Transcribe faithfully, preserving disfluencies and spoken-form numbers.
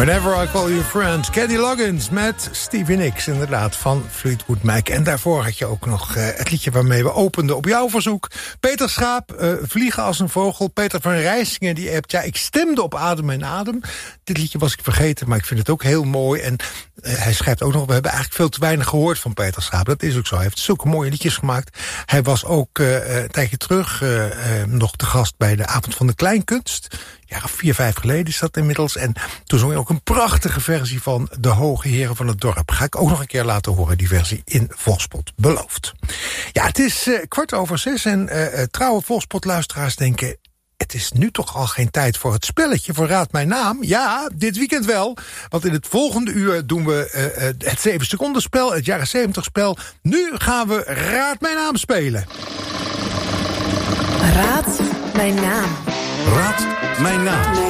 Whenever I Call You Friend. Kenny Loggins met Stevie Nicks, inderdaad, van Fleetwood Mac. En daarvoor had je ook nog uh, het liedje waarmee we openden op jouw verzoek. Peter Schaap, uh, Vliegen als een vogel. Peter van Rijsingen, die appt, ja, ik stemde op Adem en Adem. Dit liedje was ik vergeten, maar ik vind het ook heel mooi. En uh, hij schrijft ook nog, we hebben eigenlijk veel te weinig gehoord van Peter Schaap. Dat is ook zo, hij heeft zulke mooie liedjes gemaakt. Hij was ook uh, een tijdje terug uh, uh, nog te gast bij de Avond van de Kleinkunst. Ja, vier, vijf geleden is dat inmiddels. En toen zong je ook een prachtige versie van De Hoge Heren van het Dorp. Ga ik ook nog een keer laten horen, die versie in Volkspot. Beloofd. Ja, het is uh, kwart over zes en uh, uh, trouwe Volkspot-luisteraars denken, het is nu toch al geen tijd voor het spelletje voor Raad Mijn Naam? Ja, dit weekend wel. Want in het volgende uur doen we uh, uh, het zeven seconden spel, het jaren zeventig spel. Nu gaan we Raad Mijn Naam spelen. Raad Mijn Naam. Raad Mijn Naam.